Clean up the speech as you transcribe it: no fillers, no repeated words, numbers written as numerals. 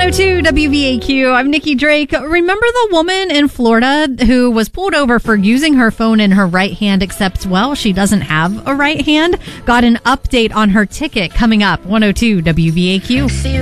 102 WVAQ. I'm Nikki Drake. Remember the woman in Florida who was pulled over for using her phone in her right hand, except, well, she doesn't have a right hand? Got an update on her ticket coming up. 102 WVAQ.